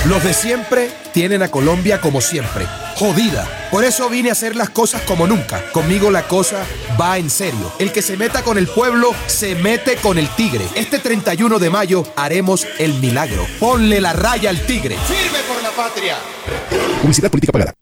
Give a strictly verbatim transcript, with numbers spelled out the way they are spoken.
Los de siempre tienen a Colombia como siempre, jodida. Por eso vine a hacer las cosas como nunca. Conmigo la cosa va en serio. El que se meta con el pueblo, se mete con el tigre. Este treinta y uno de mayo haremos el milagro. Ponle la raya al tigre. ¡Firme por la patria! Publicidad política pagada.